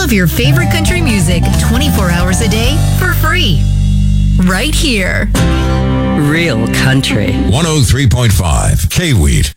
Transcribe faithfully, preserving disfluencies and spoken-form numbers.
of your favorite country music twenty-four hours a day for free. Right here. Real country. one oh three point five K-Wheat.